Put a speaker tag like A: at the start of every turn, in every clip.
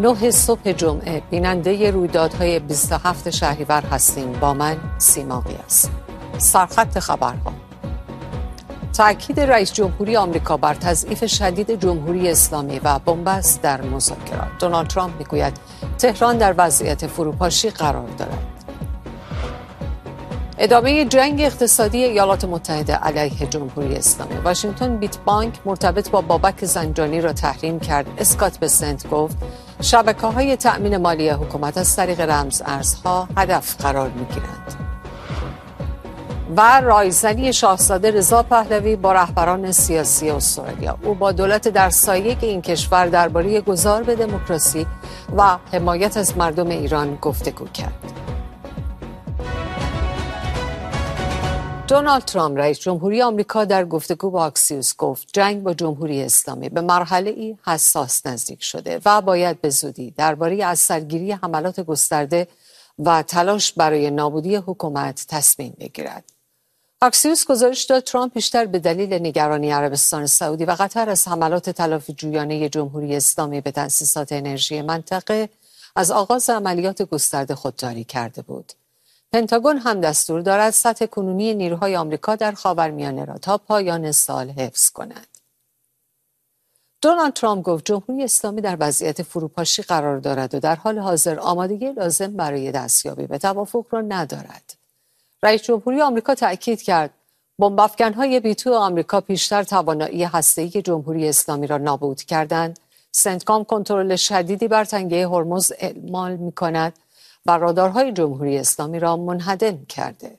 A: 9 صبح جمعه بیننده رویدادهای 27 شهریور هستیم. با من سیما قیاس. سرخط خبرها: تأکید رئیس جمهوری آمریکا بر تضعیف شدید جمهوری اسلامی و بنبست در مذاکرات. دونالد ترامپ میگوید تهران در وضعیت فروپاشی قرار دارد. ادامه جنگ اقتصادی ایالات متحده علیه جمهوری اسلامی. واشنگتن بیت بانک مرتبط با بابک زنجانی را تحریم کرد. اسکات بسنت گفت شبکه‌های تأمین مالی حکومت از طریق رمز ارزها هدف قرار می‌گیرند. و رایزنی شاهزاده رضا پهلوی با رهبران سیاسی استرالیا. او با دولت در سایه این کشور درباره گذار به دموکراسی و حمایت از مردم ایران گفتگو کرد. دونالد ترامپ رئیس جمهوری آمریکا در گفتگو با اکسیوس گفت جنگ با جمهوری اسلامی به مرحله‌ای حساس نزدیک شده و باید به زودی درباره از سرگیری حملات گسترده و تلاش برای نابودی حکومت تصمیم بگیرد. اکسیوس گزارش داد ترامپ بیشتر به دلیل نگرانی عربستان سعودی و قطر از حملات تلافی جویانه جمهوری اسلامی به تأسیسات انرژی منطقه از آغاز عملیات گسترده خودداری کرده بود. پنتاگون هم دستور دارد سطح کنونی نیروهای آمریکا در خاورمیانه را تا پایان سال حفظ کند. دونالد ترامپ گفت جمهوری اسلامی در وضعیت فروپاشی قرار دارد و در حال حاضر آمادگی لازم برای دستیابی به توافق را ندارد. رئیس جمهوری آمریکا تأکید کرد بمب‌افکن‌های بی‌تو آمریکا پیشتر توانایی هسته‌ای جمهوری اسلامی را نابود کردند. سنتکام کنترل شدیدی بر تنگه هرمز اعمال می‌کند و رادارهای جمهوری اسلامی را منهدم کرده.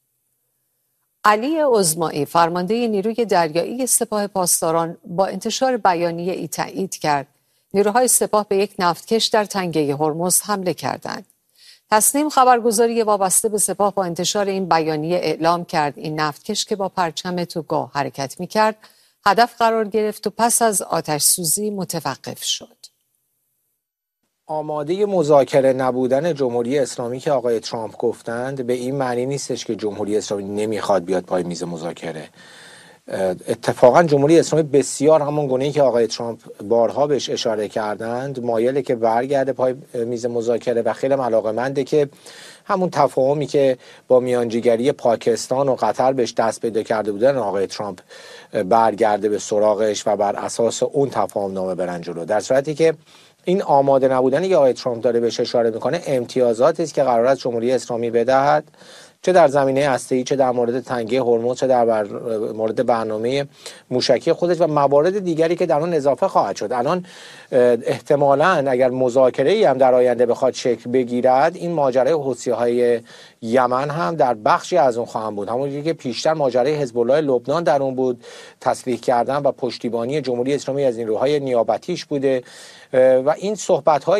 A: علی عظمایی فرمانده نیروی دریایی سپاه پاسداران با انتشار بیانیه ای تایید کرد نیروهای سپاه به یک نفتکش در تنگه هرمز حمله کردند. تصنیم خبرگزاری وابسته به سپاه با انتشار این بیانیه اعلام کرد این نفتکش که با پرچم توگو حرکت می‌کرد هدف قرار گرفت و پس از آتش سوزی متوقف شد.
B: آماده مذاکره نبودن جمهوری اسلامی که آقای ترامپ گفتند به این معنی نیستش که جمهوری اسلامی نمیخواد بیاد پای میز مذاکره. اتفاقا جمهوری اسلامی بسیار همون گونه‌ای که آقای ترامپ بارها بهش اشاره کردند مایله که برگرده پای میز مذاکره و خیلی علاقه‌منده که همون تفاهمی که با میانجیگری پاکستان و قطر بهش دست پیدا کرده بودن آقای ترامپ برگرده به سراغش و بر اساس اون تفاهم نامه برن جلو. در صورتی که این آماده نبودنی که آقای ترامپ داره بهش اشاره میکنه امتیازاتی است که قرار است جمهوری اسلامی بدهد، چه در زمینه هسته‌ای، چه در مورد تنگه هرمز، چه در مورد برنامه موشکی خودش و موارد دیگری که در اون اضافه خواهد شد. الان احتمالاً اگر مذاکره‌ای هم در آینده بخواد شکل بگیرد این ماجرای حوثی‌های یمن هم در بخشی از اون خواهم بود، همونجوری که پیشتر ماجرای حزب الله لبنان در اون بود، تسلیح کردن و پشتیبانی جمهوری اسلامی از نیروهای نیابتیش بوده و این صحبت‌های